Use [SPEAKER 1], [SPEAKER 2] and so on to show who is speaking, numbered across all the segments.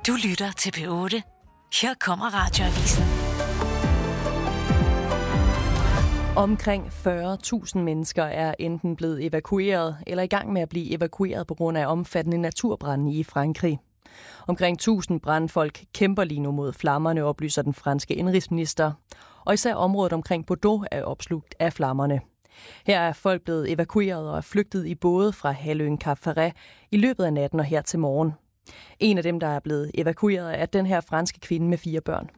[SPEAKER 1] Du lytter til P8. Her kommer Radioavisen.
[SPEAKER 2] Omkring 40.000 mennesker er enten blevet evakueret eller i gang med at blive evakueret på grund af omfattende naturbrande i Frankrig. Omkring 1000 brandfolk kæmper lige nu mod flammerne, oplyser den franske indrigsminister. Og især området omkring Bordeaux er opslugt af flammerne. Her er folk blevet evakueret og er flygtet i både fra halvøen Cap Ferret i løbet af natten og her til morgen. En af dem, der er blevet evakueret, er den her franske kvinde med 4 børn.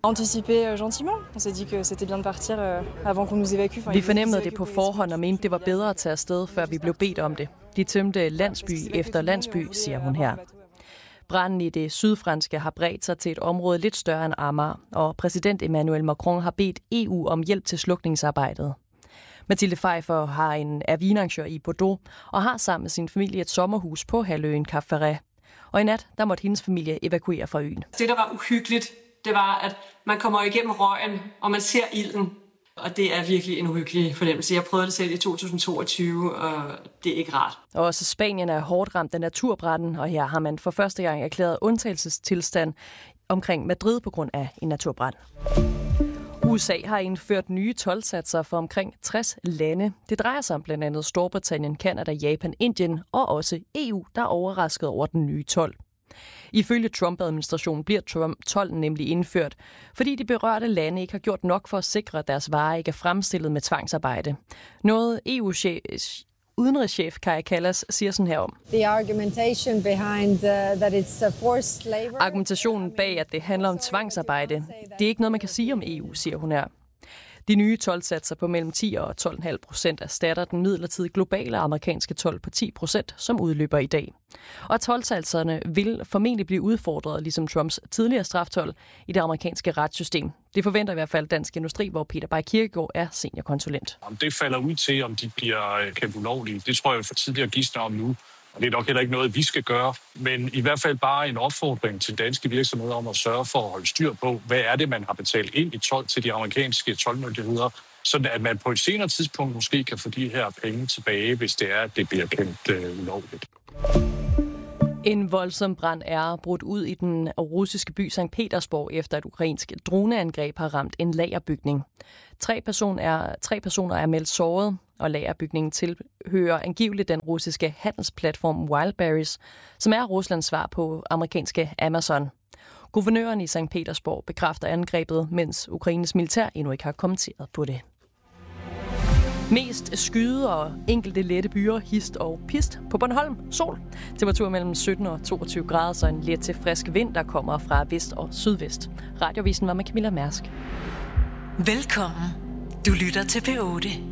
[SPEAKER 2] Vi fornemmede det på forhånd og mente, det var bedre at tage afsted, før vi blev bedt om det. De tømte landsby efter landsby, siger hun her. Branden i det sydfranske har bredt sig til et område lidt større end Amager, og præsident Emmanuel Macron har bedt EU om hjælp til slukningsarbejdet. Mathilde Pfeiffer er vinarrangør i Bordeaux og har sammen med sin familie et sommerhus på halvøen Cap Ferret. Og i nat, der måtte hendes familie evakuere fra øen.
[SPEAKER 3] Det, der var uhyggeligt, det var, at man kommer igennem røgen, og man ser ilden. Og det er virkelig en uhyggelig fornemmelse. Jeg prøvede det selv i 2022, og det er ikke rart.
[SPEAKER 2] Og også Spanien er hårdt ramt af naturbranden, og her har man for første gang erklæret undtagelsestilstand omkring Madrid på grund af en naturbrand. USA har indført nye toldsatser for omkring 60 lande. Det drejer sig om blandt andet Storbritannien, Canada, Japan, Indien og også EU, der er overrasket over den nye told. Ifølge Trump-administrationen bliver tolden nemlig indført, fordi de berørte lande ikke har gjort nok for at sikre, at deres varer ikke er fremstillet med tvangsarbejde. Noget udenrigschef Kaja Kallas siger sådan her om. Argumentationen bag, at det handler om tvangsarbejde, det er ikke noget, man kan sige om EU, siger hun her. De nye toldsatser på mellem 10 og 12,5% erstatter den midlertidige globale amerikanske told på 10%, som udløber i dag. Og toldsatserne vil formentlig blive udfordret, ligesom Trumps tidligere straftold i det amerikanske retssystem. Det forventer i hvert fald Dansk Industri, hvor Peter Bay Kirkegaard er seniorkonsulent.
[SPEAKER 4] Om det falder ud til, om de bliver kendt ulovlige, det tror jeg for tidligere gidsner om nu. Og det er nok heller ikke noget, vi skal gøre, men i hvert fald bare en opfordring til danske virksomheder om at sørge for at holde styr på, hvad er det, man har betalt ind i told til de amerikanske toldmyndigheder, sådan at man på et senere tidspunkt måske kan få de her penge tilbage, hvis det er, at det bliver kendt ulovligt.
[SPEAKER 2] En voldsom brand er brudt ud i den russiske by Sankt Petersborg, efter et ukrainsk droneangreb har ramt en lagerbygning. 3 personer er meldt såret, og lagerbygningen tilhører angiveligt den russiske handelsplatform Wildberries, som er Ruslands svar på amerikanske Amazon. Guvernøren i Sankt Petersborg bekræfter angrebet, mens Ukraines militær endnu ikke har kommenteret på det. Mest skyde og enkelte lette byer, hist og pist. På Bornholm, sol. Temperatur mellem 17 og 22 grader, så en let til frisk vind, der kommer fra vest og sydvest. Radioavisen var med Camilla Mærsk.
[SPEAKER 1] Velkommen. Du lytter til P8.